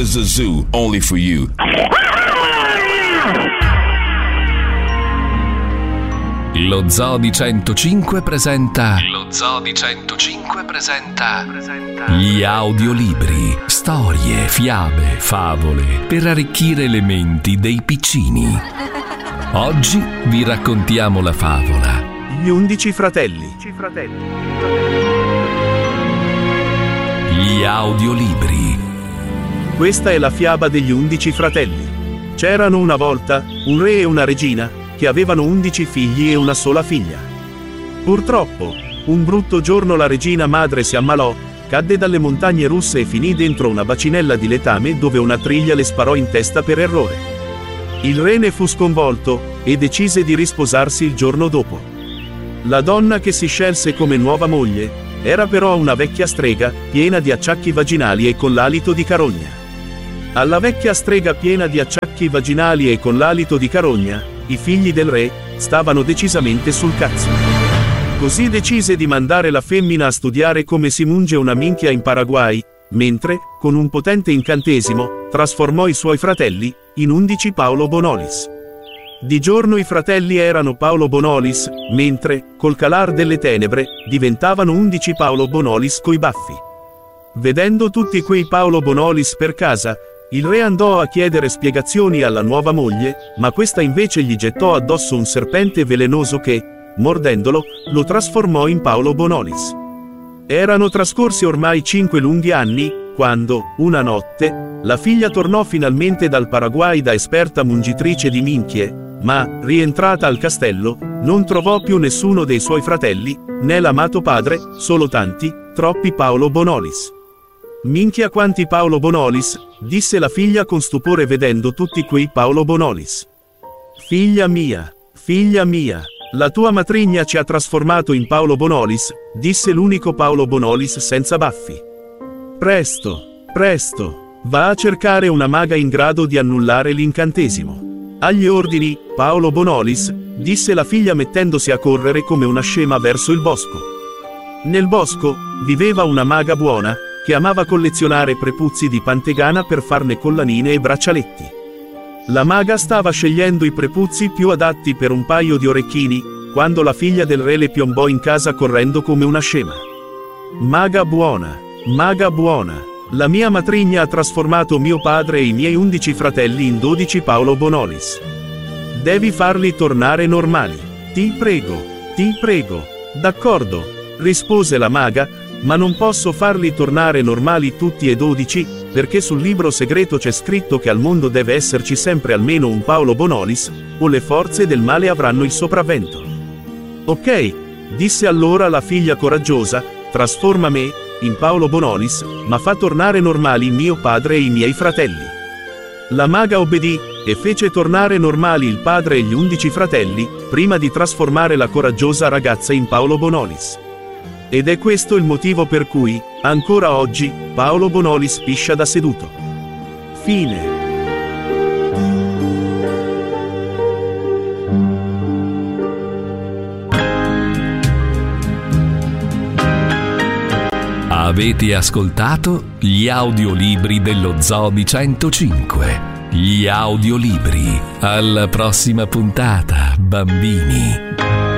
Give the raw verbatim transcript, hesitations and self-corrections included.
is a zoo only for you. Lo Zoo di centocinque presenta Lo Zoo di centocinque presenta gli audiolibri, storie, fiabe, favole per arricchire le menti dei piccini. Oggi vi raccontiamo la favola Gli undici fratelli. Gli audiolibri. Questa è la fiaba degli undici fratelli. C'erano una volta un re e una regina che avevano undici figli e una sola figlia. Purtroppo, un brutto giorno la regina madre si ammalò, cadde dalle montagne russe e finì dentro una bacinella di letame dove una triglia le sparò in testa per errore. Il re ne fu sconvolto e decise di risposarsi il giorno dopo. La donna che si scelse come nuova moglie era però una vecchia strega, piena di acciacchi vaginali e con l'alito di carogna. Alla vecchia strega piena di acciacchi vaginali e con l'alito di carogna, i figli del re stavano decisamente sul cazzo. Così decise di mandare la femmina a studiare come si munge una minchia in Paraguay, mentre, con un potente incantesimo, trasformò i suoi fratelli in undici Paolo Bonolis. Di giorno i fratelli erano Paolo Bonolis, mentre, col calar delle tenebre, diventavano undici Paolo Bonolis coi baffi. Vedendo tutti quei Paolo Bonolis per casa, il re andò a chiedere spiegazioni alla nuova moglie, ma questa invece gli gettò addosso un serpente velenoso che, mordendolo, lo trasformò in Paolo Bonolis. Erano trascorsi ormai cinque lunghi anni, quando, una notte, la figlia tornò finalmente dal Paraguay da esperta mungitrice di minchie, ma, rientrata al castello, non trovò più nessuno dei suoi fratelli, né l'amato padre, solo tanti, troppi Paolo Bonolis. Minchia quanti Paolo Bonolis, disse la figlia con stupore vedendo tutti quei Paolo Bonolis. Figlia mia, figlia mia, la tua matrigna ci ha trasformato in Paolo Bonolis, disse l'unico Paolo Bonolis senza baffi. Presto, presto, va a cercare una maga in grado di annullare l'incantesimo. Agli ordini, Paolo Bonolis, disse la figlia mettendosi a correre come una scema verso il bosco. Nel bosco, viveva una maga buona, che amava collezionare prepuzzi di pantegana per farne collanine e braccialetti. La maga stava scegliendo i prepuzzi più adatti per un paio di orecchini, quando la figlia del re le piombò in casa correndo come una scema. Maga buona, maga buona, la mia matrigna ha trasformato mio padre e i miei undici fratelli in dodici Paolo Bonolis. Devi farli tornare normali. Ti prego, ti prego. D'accordo, rispose la maga, ma non posso farli tornare normali tutti e dodici, perché sul libro segreto c'è scritto che al mondo deve esserci sempre almeno un Paolo Bonolis, o le forze del male avranno il sopravvento. Ok, disse allora la figlia coraggiosa, trasforma me in Paolo Bonolis, ma fa tornare normali mio padre e i miei fratelli. La maga obbedì, e fece tornare normali il padre e gli undici fratelli, prima di trasformare la coraggiosa ragazza in Paolo Bonolis. Ed è questo il motivo per cui, ancora oggi, Paolo Bonolis piscia da seduto. Fine. Avete ascoltato gli audiolibri dello Zoo di centocinque. Gli audiolibri. Alla prossima puntata, bambini.